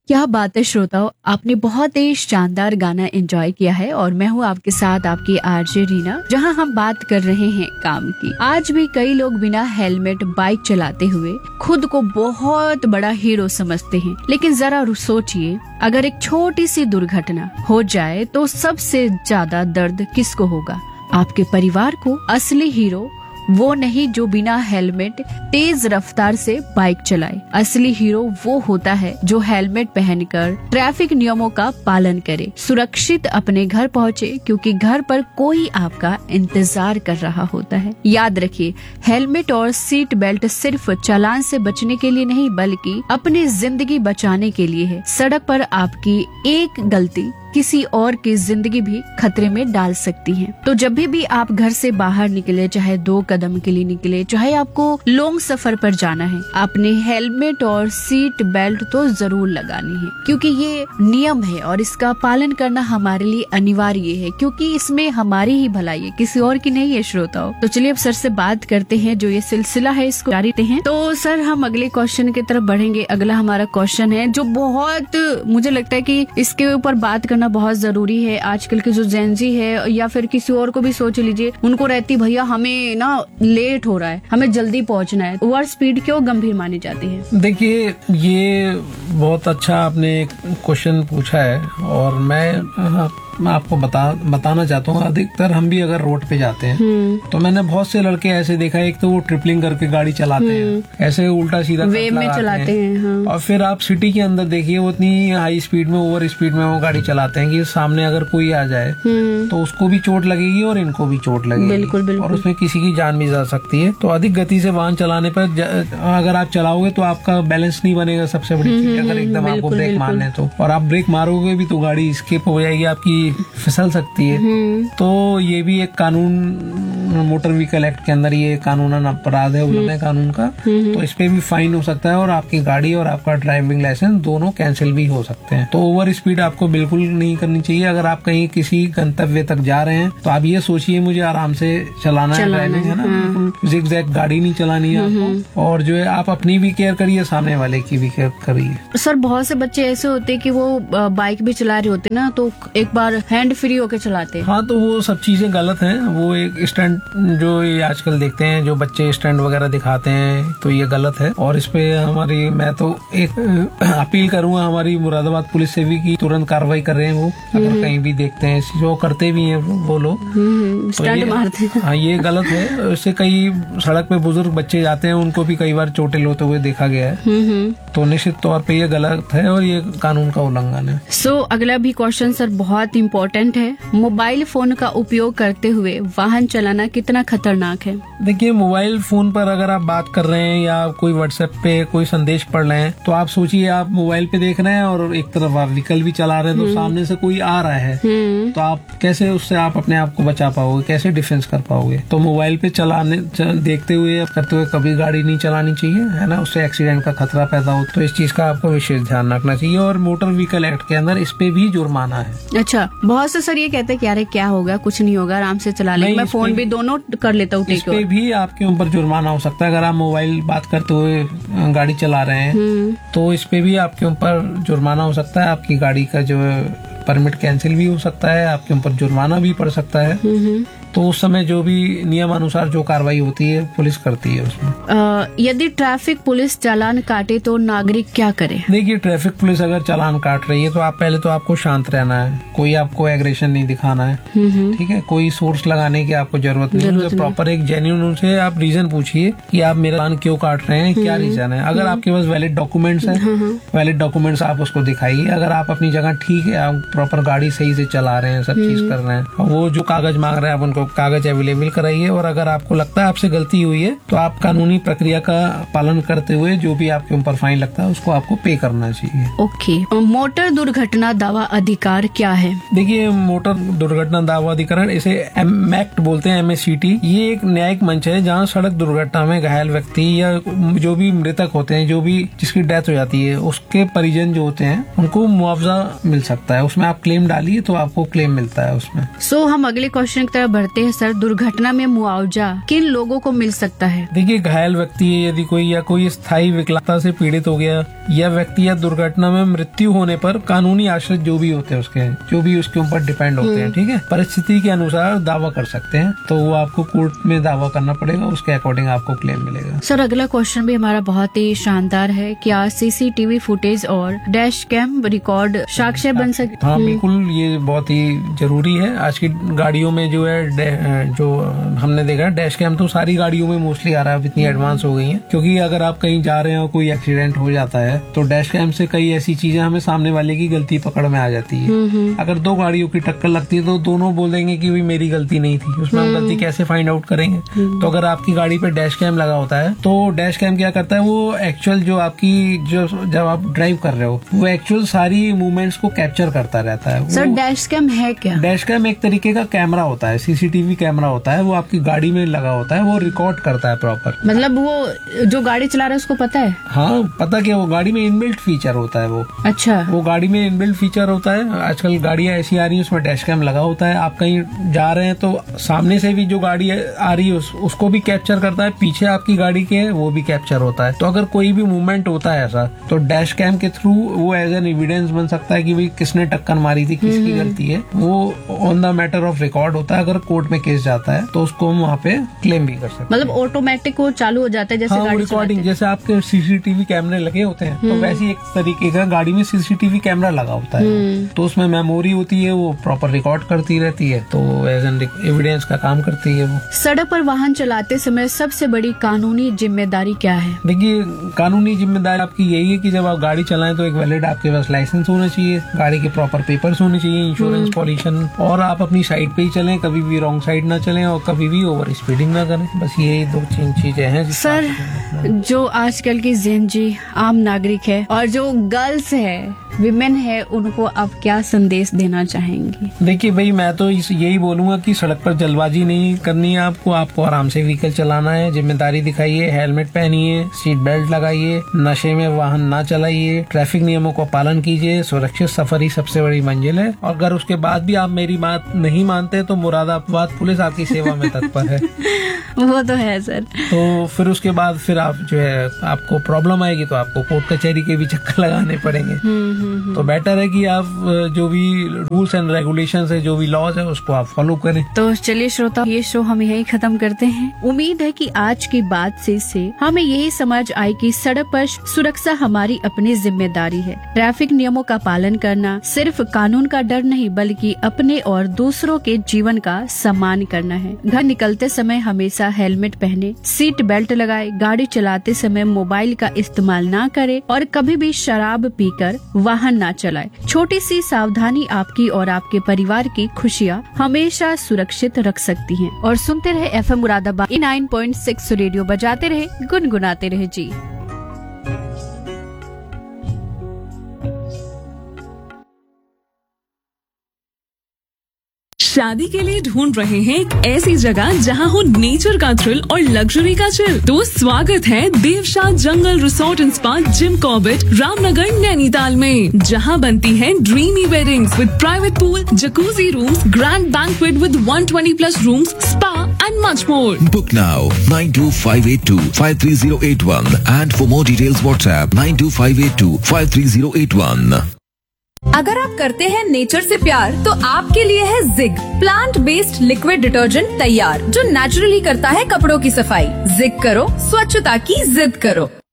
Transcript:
क्या बात है श्रोताओं, आपने बहुत ही शानदार गाना एंजॉय किया है और मैं हूँ आपके साथ आपकी आरजे रीना, जहाँ हम बात कर रहे हैं काम की। आज भी कई लोग बिना हेलमेट बाइक चलाते हुए खुद को बहुत बड़ा हीरो समझते हैं, लेकिन जरा सोचिए, अगर एक छोटी सी दुर्घटना हो जाए तो सबसे ज्यादा दर्द किसको होगा? आपके परिवार को। असली हीरो वो नहीं जो बिना हेलमेट तेज रफ्तार से बाइक चलाए। असली हीरो वो होता है जो हेलमेट पहनकर ट्रैफिक नियमों का पालन करे, सुरक्षित अपने घर पहुँचे, क्योंकि घर पर कोई आपका इंतजार कर रहा होता है। याद रखिए, हेलमेट और सीट बेल्ट सिर्फ चालान से बचने के लिए नहीं, बल्कि अपनी जिंदगी बचाने के लिए है। सड़क पर आपकी एक गलती किसी और की जिंदगी भी खतरे में डाल सकती है। तो जब भी आप घर से बाहर निकले, चाहे 2 कदम के लिए निकले, चाहे आपको लॉन्ग सफर पर जाना है, आपने हेलमेट और सीट बेल्ट तो जरूर लगानी है, क्योंकि ये नियम है और इसका पालन करना हमारे लिए अनिवार्य है, क्योंकि इसमें हमारी ही भलाई है, किसी और की नहीं है। श्रोताओं, तो चलिए अब सर से बात करते हैं, जो ये सिलसिला है इसको जारी रखते हैं। तो सर, हम अगले क्वेश्चन की तरफ बढ़ेंगे। अगला हमारा क्वेश्चन है जो बहुत, मुझे लगता है कि इसके ऊपर बात करना बहुत जरूरी है। आजकल की जो जेनजी है, या फिर किसी और को भी सोच लीजिए, उनको रहती भैया हमें ना लेट हो रहा है, हमें जल्दी पहुंचना है, ओवर स्पीड क्यों गंभीर मानी जाती है? देखिए, ये बहुत अच्छा आपने क्वेश्चन पूछा है और मैं आपको बताना चाहता हूँ। अधिकतर हम भी अगर रोड पे जाते हैं तो मैंने बहुत से लड़के ऐसे देखा है, एक तो वो ट्रिपलिंग करके गाड़ी चलाते हैं, ऐसे उल्टा सीधा वेव में चलाते हैं। हाँ। और फिर आप सिटी के अंदर देखिए, वो इतनी हाई स्पीड में, ओवर स्पीड में वो गाड़ी चलाते हैं कि सामने अगर कोई आ जाए तो उसको भी चोट लगेगी और इनको भी चोट लगेगी। बिल्कुल, बिल्कुल। और उसमें किसी की जान भी जा सकती है। तो अधिक गति से वाहन चलाने पर अगर आप चलाओगे तो आपका बैलेंस नहीं बनेगा, सबसे बड़ी चीज। अगर एकदम आपको ब्रेक मारने तो, और आप ब्रेक मारोगे भी तो गाड़ी स्किप हो जाएगी, आपकी फिसल सकती है। तो ये भी एक कानून, मोटर व्हीकल एक्ट के अंदर ये कानूनन अपराध है, उल्लंघन है कानून का। तो इस पे भी फाइन हो सकता है और आपकी गाड़ी और आपका ड्राइविंग लाइसेंस दोनों कैंसिल भी हो सकते हैं। तो ओवर स्पीड आपको बिल्कुल नहीं करनी चाहिए। अगर आप कहीं किसी गंतव्य तक जा रहे हैं तो आप ये सोचिए, मुझे आराम से चलाना है, ड्राइविंग है ना, जिग-जैग गाड़ी नहीं चलानी है आपको। और जो है, आप अपनी भी केयर करिए, सामने वाले की भी केयर करिए। सर, बहुत से बच्चे ऐसे होते हैं कि वो बाइक भी चला रहे होते ना, तो एक बार हैंड फ्री होके चलाते हैं। हाँ, तो वो सब चीजें गलत हैं। वो एक स्टंट जो ये आजकल देखते हैं, जो बच्चे स्टंट वगैरह दिखाते हैं, तो ये गलत है। और इस पे मैं तो एक अपील करूंगा हमारी मुरादाबाद पुलिस से भी, कि तुरंत कार्रवाई कर रहे हैं वो, अगर कहीं भी देखते हैं, जो करते भी हैं वो लोग स्टंट मारते हैं। हाँ, ये गलत है। इससे कई सड़क पे बुजुर्ग बच्चे जाते हैं, उनको भी कई बार चोटें होते हुए देखा गया है। तो निश्चित तौर पे ये गलत है और ये कानून का उल्लंघन है। अगला भी क्वेश्चन सर बहुत इम्पोर्टेंट है। मोबाइल फोन का उपयोग करते हुए वाहन चलाना कितना खतरनाक है? देखिए, मोबाइल फोन पर अगर आप बात कर रहे हैं या कोई व्हाट्सएप पे कोई संदेश पढ़ रहे हैं, तो आप सोचिए, आप मोबाइल पे देख रहे हैं और एक तरफ आप व्हीकल भी चला रहे हैं, तो सामने से कोई आ रहा है, तो आप कैसे उससे आप अपने आप को बचा पाओगे, कैसे डिफेंस कर पाओगे? तो मोबाइल पे देखते हुए, करते हुए कभी गाड़ी नहीं चलानी चाहिए, है ना, उससे एक्सीडेंट का खतरा पैदा हो। तो इस चीज का आपको विशेष ध्यान रखना चाहिए। और मोटर व्हीकल एक्ट के अंदर इस पे भी जुर्माना है। अच्छा, बहुत से सर ये कहते हैं कि अरे क्या होगा, कुछ नहीं होगा, आराम से चला लेंगे, मैं फोन भी दोनों कर लेता हूँ। इस पे भी आपके ऊपर जुर्माना हो सकता है। अगर आप मोबाइल बात करते हुए गाड़ी चला रहे हैं तो इस पे भी आपके ऊपर जुर्माना हो सकता है। आपकी गाड़ी का जो परमिट कैंसिल भी हो सकता है, आपके ऊपर जुर्माना भी पड़ सकता है। तो उस समय जो भी नियम अनुसार जो कार्रवाई होती है, पुलिस करती है उसमें। यदि ट्रैफिक पुलिस चालान काटे तो नागरिक क्या करे? देखिए, ट्रैफिक पुलिस अगर चालान काट रही है तो आपको शांत रहना है, कोई आपको एग्रेशन नहीं दिखाना है, ठीक है, कोई सोर्स लगाने की आपको जरूरत नहीं। प्रॉपर एक जेन्युइन उनसे आप रीजन पूछिए कि आप मेरा चालान क्यों काट रहे हैं, क्या रीजन है। अगर आपके पास वैलिड डॉक्यूमेंट्स है, वैलिड डॉक्यूमेंट्स आप उसको दिखाइए। अगर आप अपनी जगह ठीक है, आप प्रॉपर गाड़ी सही से चला रहे हैं, सब चीज कर रहे हैं, वो जो कागज मांग रहे हैं आप उनको कागज अवेलेबल कराइए। और अगर आपको लगता है आपसे गलती हुई है तो आप कानूनी प्रक्रिया का पालन करते हुए जो भी आपके ऊपर फाइन लगता है उसको आपको पे करना चाहिए। ओके। मोटर दुर्घटना दावा अधिकार क्या है? देखिए, मोटर दुर्घटना दावा अधिकरण, इसे मैक्ट बोलते हैं, MACT। ये एक न्यायिक मंच है जहाँ सड़क दुर्घटना में घायल व्यक्ति या जो भी मृतक होते हैं, जो भी जिसकी डेथ हो जाती है, उसके परिजन जो होते हैं, उनको मुआवजा मिल सकता है। उसमें आप क्लेम डालिए तो आपको क्लेम मिलता है उसमें। हम अगले क्वेश्चन की तरफ बढ़ते करते हैं सर, दुर्घटना में मुआवजा किन लोगों को मिल सकता है? देखिए, घायल व्यक्ति है यदि कोई, या कोई स्थायी विकलांगता से पीड़ित हो गया, या व्यक्ति या दुर्घटना में मृत्यु होने पर कानूनी आश्रित जो भी होते हैं उसके ऊपर डिपेंड होते हैं, ठीक है, परिस्थिति के अनुसार दावा कर सकते हैं, तो वो आपको कोर्ट में दावा करना पड़ेगा, उसके अकॉर्डिंग आपको क्लेम मिलेगा। सर अगला क्वेश्चन भी हमारा बहुत ही शानदार है, क्या CCTV फुटेज और डैश कैम रिकॉर्ड साक्ष्य बन सकते? हाँ बिल्कुल, ये बहुत ही जरूरी है। आज की गाड़ियों में जो है, जो हमने देखा डैश कैम तो सारी गाड़ियों में मोस्टली आ रहा है, इतनी एडवांस हो गई है, क्योंकि अगर आप कहीं जा रहे हो, कोई एक्सीडेंट हो जाता है, तो डैश कैम से कई ऐसी चीजें हमें सामने वाले की गलती पकड़ में आ जाती है। अगर दो गाड़ियों की टक्कर लगती है तो दोनों बोल देंगे कि भाई मेरी गलती नहीं थी, उसमें हम गलती कैसे फाइंड आउट करेंगे? तो अगर आपकी गाड़ी पे डैश कैम लगा होता है, तो डैश कैम क्या करता है, वो एक्चुअल जो आपकी जब आप ड्राइव कर रहे हो, वो एक्चुअल सारी मूवमेंट्स को कैप्चर करता रहता है। सर डैश कैम है क्या? डैश कैम एक तरीके का कैमरा होता है, CCTV कैमरा होता है, वो आपकी गाड़ी में लगा होता है, वो रिकॉर्ड करता है प्रॉपर। मतलब वो जो गाड़ी चला रहा है उसको पता है? हाँ पता, क्या वो गाड़ी में इनबिल्ट फीचर होता है वो। अच्छा, वो गाड़ी में इनबिल्ट फीचर होता है। आजकल गाड़ियां ऐसी आ रही है उसमें डैश कैम लगा होता है, आप कहीं जा रहे हैं तो सामने से भी जो गाड़ी आ रही है उसको भी कैप्चर करता है, पीछे आपकी गाड़ी के है वो भी कैप्चर होता है। तो अगर कोई भी मूवमेंट होता है ऐसा, तो डैश कैम के थ्रू वो एज एन एविडेंस बन सकता है कि भाई किसने टक्कर मारी थी, किसकी गलती है, वो on the matter of record होता है। अगर कोर्ट में केस जाता है तो उसको हम वहाँ पे क्लेम भी कर सकते हैं। मतलब ऑटोमेटिक वो चालू हो जाता है जैसे गाड़ी रिकॉर्डिंग, जैसे आपके CCTV कैमरे लगे होते हैं, तो वैसे एक तरीके का गाड़ी में CCTV कैमरा लगा होता है, तो उसमें मेमोरी होती है, वो प्रॉपर रिकॉर्ड करती रहती है, तो एज एन एविडेंस का काम करती है वो। सड़क पर वाहन चलाते समय सबसे बड़ी कानूनी जिम्मेदारी क्या है? देखिए, कानूनी जिम्मेदारी आपकी यही है कि जब आप गाड़ी चलाएं तो एक वैलिड आपके पास लाइसेंस होना चाहिए, गाड़ी के प्रॉपर पेपर्स होने चाहिए, इंश्योरेंस पॉल्यूशन, और आप अपनी साइड पे ही चलें, कभी भी रॉन्ग साइड ना चलें और कभी भी ओवर स्पीडिंग ना करें। बस यही 2-3 चीजें हैं। सर जो आजकल की जेनजी आम नागरिक है और जो गर्ल्स है, विमेन है, उनको आप क्या संदेश देना चाहेंगी? देखिए भाई, मैं तो यही बोलूंगा कि सड़क पर जल्दबाजी नहीं करनी है आपको आराम से व्हीकल चलाना है, जिम्मेदारी दिखाइए, हेलमेट पहनिए, सीट बेल्ट लगाइए, नशे में वाहन ना चलाइए, ट्रैफिक नियमों का पालन कीजिए, सुरक्षित सफर ही सबसे बड़ी मंजिल है। और अगर उसके बाद भी आप मेरी बात नहीं मानते तो मुरादाबाद पुलिस आपकी सेवा में तत्पर है। वो तो है सर। तो फिर उसके बाद फिर आप जो है, आपको प्रॉब्लम आएगी तो आपको कोर्ट कचहरी के भी चक्कर लगाने पड़ेंगे। तो बेटर है कि आप जो भी रूल्स एंड रेगुलेशंस है, जो भी लॉज है, उसको आप फॉलो करें। तो चलिए श्रोता, ये शो हम यही खत्म करते हैं। उम्मीद है कि आज की बात से हमें यही समझ आई कि सड़क पर सुरक्षा हमारी अपनी जिम्मेदारी है। ट्रैफिक नियमों का पालन करना सिर्फ कानून का डर नहीं, बल्कि अपने और दूसरों के जीवन का सम्मान करना है। घर निकलते समय हमेशा हेलमेट पहने, सीट बेल्ट लगाए, गाड़ी चलाते समय मोबाइल का इस्तेमाल ना करे और कभी भी शराब पीकर वाहन ना चलाए। छोटी सी सावधानी आपकी और आपके परिवार की खुशियाँ हमेशा सुरक्षित रख सकती हैं। और सुनते रहे FM मुरादाबाद 9.6 रेडियो, बजाते रहे, गुनगुनाते रहे जी। शादी के लिए ढूंढ रहे हैं एक ऐसी जगह जहां हो नेचर का थ्रिल और लग्जरी का चिल? तो स्वागत है देवशाह जंगल resort and spa Jim Corbett, Ramnagar, Nainital में, जहां बनती हैं dreamy weddings with private pool, jacuzzi rooms, grand banquet with 120+ rooms, spa and much more. Book now 9258253081 and for more details WhatsApp 9258253081। अगर आप करते हैं नेचर से प्यार तो आपके लिए है zig, plant based liquid detergent तैयार, जो नेचुरली करता है कपड़ों की सफाई। जिग करो, स्वच्छता की जिद करो।